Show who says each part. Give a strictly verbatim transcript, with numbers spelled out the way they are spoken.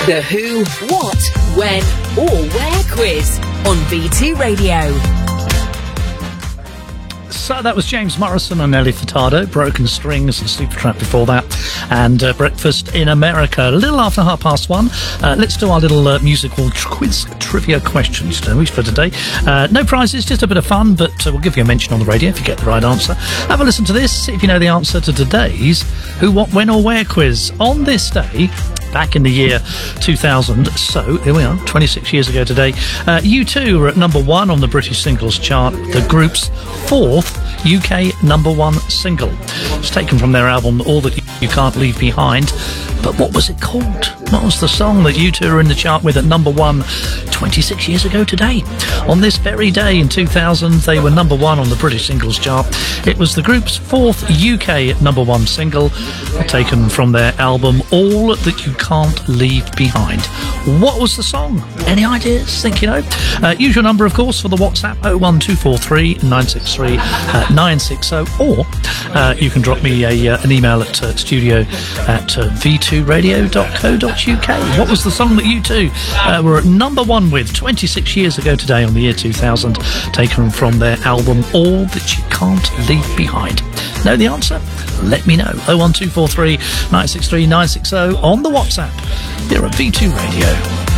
Speaker 1: The Who, What, When or Where quiz on V two Radio.
Speaker 2: So that was James Morrison and Nelly Furtado, Broken Strings and Supertramp before that, and uh, Breakfast in America. A little after half past one. Uh, let's do our little uh, musical tr- quiz trivia questions, don't we, for today. Uh, no prizes, just a bit of fun, but uh, we'll give you a mention on the radio if you get the right answer. Have a listen to this, see if you know the answer to today's Who, What, When or Where quiz. On this day, back in the year two thousand, so here we are, twenty-six years ago today, uh, U two were at number one on the British singles chart, the group's fourth U K number one single. It's taken from their album All That You Can't Leave Behind, but what was it called? What was the song that U two were in the chart with at number one twenty-six years ago today? On this very day in two thousand, they were number one on the British singles chart. It was the group's fourth U K number one single, taken from their album All That You Can't Leave Behind. What was the song? Any ideas? Think you know? Uh, usual number, of course, for the WhatsApp, oh one two four three nine six three nine six zero, or uh, you can drop me a, uh, an email at uh, studio at uh, v two radio dot co dot uk. What was the song that U two uh, were at number one with twenty-six years ago today on the year two thousand, taken from their album All That You Can't Leave Behind? Know the answer? Let me know. oh one two four three nine six three nine six zero on the WhatsApp. You're at V two Radio.